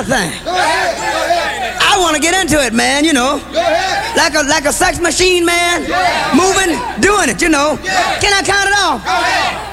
thing. I want to get into it, man, you know. Like a sex machine, man. Moving, doing it, you know. Can I count it off?